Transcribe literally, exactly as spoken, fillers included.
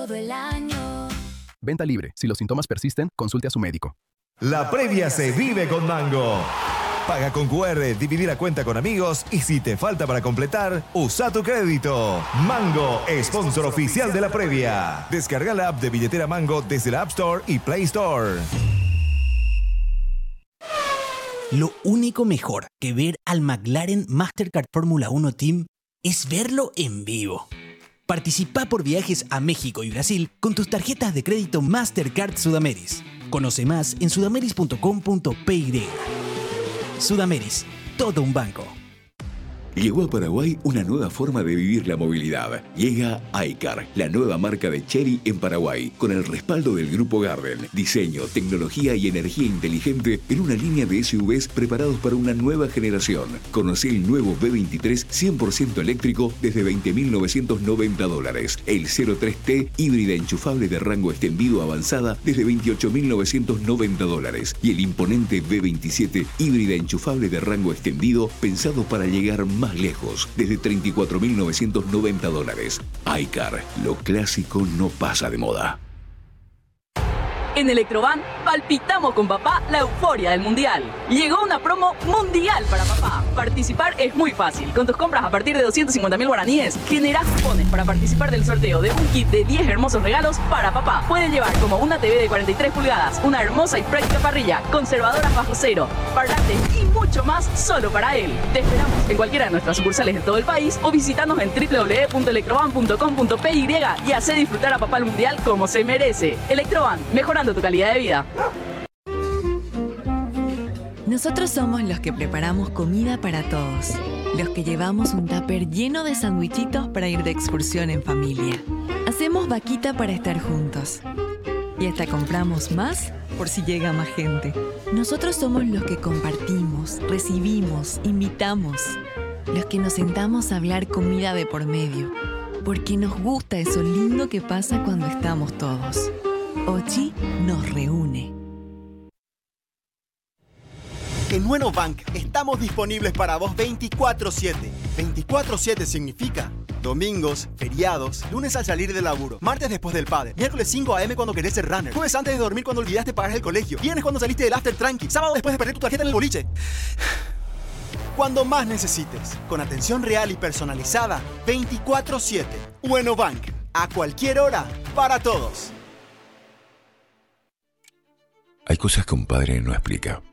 todo el año. Venta libre. Si los síntomas persisten, consulte a su médico. La previa se vive con Mango. Paga con cu erre, dividir la cuenta con amigos y si te falta para completar, usa tu crédito. Mango, sponsor oficial de la previa. Descarga la app de billetera Mango desde la App Store y Play Store. Lo único mejor que ver al McLaren Mastercard Fórmula uno Team es verlo en vivo. Participa por viajes a México y Brasil con tus tarjetas de crédito Mastercard Sudameris. Conoce más en sudameris punto com punto pe y. Sudameris, todo un banco. Llegó a Paraguay una nueva forma de vivir la movilidad. Llega iCar, la nueva marca de Chery en Paraguay, con el respaldo del Grupo Garden. Diseño, tecnología y energía inteligente en una línea de S U Vs preparados para una nueva generación. Conocí el nuevo B veintitrés cien por ciento eléctrico desde veinte mil novecientos noventa dólares. El cero tres T híbrida enchufable de rango extendido avanzada desde veintiocho mil novecientos noventa dólares. Y el imponente B veintisiete híbrida enchufable de rango extendido pensado para llegar más lejos, desde treinta y cuatro mil novecientos noventa dólares. iCar, lo clásico no pasa de moda. En Electroban, palpitamos con papá la euforia del Mundial. Llegó una promo mundial para papá. Participar es muy fácil. Con tus compras a partir de doscientos cincuenta mil guaraníes, generás cupones para participar del sorteo de un kit de diez hermosos regalos para papá. Pueden llevar como una T V de cuarenta y tres pulgadas, una hermosa y práctica parrilla, conservadoras bajo cero, parlantes y mucho más solo para él. Te esperamos en cualquiera de nuestras sucursales de todo el país o visitanos en doble u doble u doble u punto electroban punto com punto pe y y hace disfrutar a papá el Mundial como se merece. Electroban, mejorando tu calidad de vida. Nosotros somos los que preparamos comida para todos, los que llevamos un tupper lleno de sandwichitos para ir de excursión en familia. Hacemos vaquita para estar juntos. Y hasta compramos más por si llega más gente. Nosotros somos los que compartimos, recibimos, invitamos, los que nos sentamos a hablar comida de por medio, porque nos gusta eso lindo que pasa cuando estamos todos. Ochi nos reúne. En Nueno Bank estamos disponibles para vos veinticuatro siete. veinticuatro siete significa domingos, feriados, lunes al salir del laburo, martes después del padre, miércoles cinco a eme cuando querés ser runner, jueves antes de dormir cuando olvidaste pagar el colegio, viernes cuando saliste del after tranqui, sábado después de perder tu tarjeta en el boliche. Cuando más necesites, con atención real y personalizada, veinticuatro siete. Nueno Bank, a cualquier hora, para todos. Hay cosas que un padre no explica.